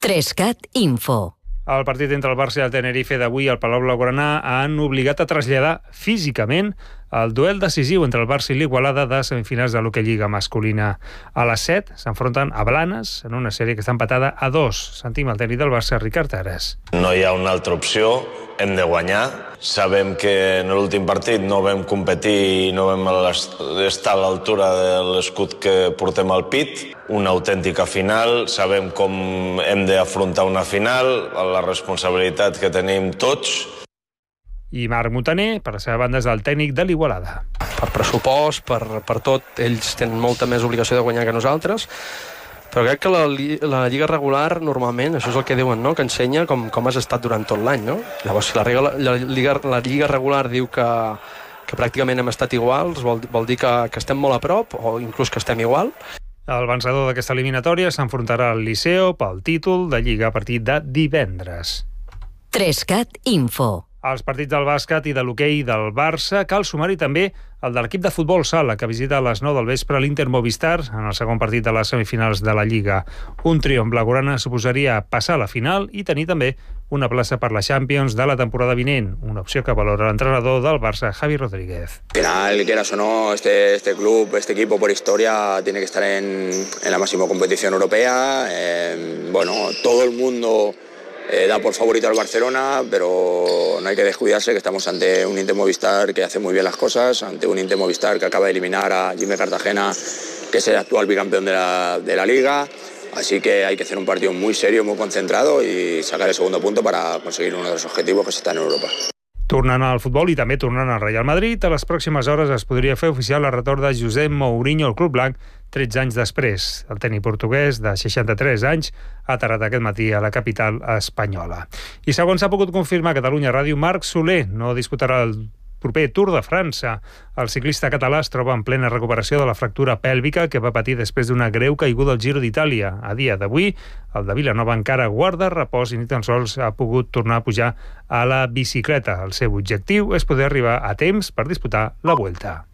3CAT Info. El partit entre el Barça i el Tenerife d'avui al Palau Blaugrana han obligat a traslladar físicament el duel decisiu entre el Barça i l'Igualada de semifinals de l'Hockey Lliga masculina. A les 7 s'enfronten a Blanes en una sèrie que està empatada a 2. Sentim el tècnic del Barça, Ricard Ares. No hi ha una altra opció, hem de guanyar. Sabem que en l'últim partit no vam competir i no vam estar a l'altura de l'escut que portem al pit. Una autèntica final, sabem com hem d'afrontar una final, la responsabilitat que tenim tots. I Marc Montaner, per la seva banda, és el tècnic de l'Igualada. Per pressupost, per tot, ells tenen molta més obligació de guanyar que nosaltres, però crec que la lliga regular, normalment, això és el que diuen, no?, que ensenya com has estat durant tot l'any, no? Llavors, si la lliga regular diu que pràcticament hem estat iguals, vol dir que estem molt a prop, o inclús que estem igual. El vencedor d'aquesta eliminatòria s'enfrontarà al Liceo pel títol de Lliga a partir de divendres. 3CAT Info. Als partits del bàsquet i de l'hoquei del Barça cal sumar-hi també el de l'equip de futbol sala, que visita a les 9 del vespre l'Inter Movistar en el segon partit de les semifinals de la Lliga. Un triomf blaugrana suposaria passar a la final i tenir també una plaça per la Champions de la temporada vinent, una opció que valora l'entrenador del Barça, Javi Rodríguez. Al final, quieras o no, este club, este equipo por historia tiene que estar en la máxima competición europea. Todo el mundo da por favorito al Barcelona, pero no hay que descuidarse que estamos ante un Inter Movistar que hace muy bien las cosas, ante un Inter Movistar que acaba de eliminar a Jimmy Cartagena, que es el actual bicampeón de la Liga. Así que hay que hacer un partido muy serio, muy concentrado y sacar el segundo punto para conseguir uno de los objetivos que se está en Europa. Tornant al futbol i també tornant al Real Madrid, a les pròximes hores es podria fer oficial el retorn de Josep Mourinho al Club Blanc 13 anys després. El tècnic portuguès, de 63 anys, ha aterrat aquest matí a la capital espanyola. I segons s'ha pogut confirmar a Catalunya Ràdio, Marc Soler no disputarà el proper Tour de França. El ciclista català es troba en plena recuperació de la fractura pèlvica que va patir després d'una greu caiguda al Giro d'Itàlia. A dia d'avui, el de Vilanova encara guarda repòs i ni tan sols ha pogut tornar a pujar a la bicicleta. El seu objectiu és poder arribar a temps per disputar la Vuelta.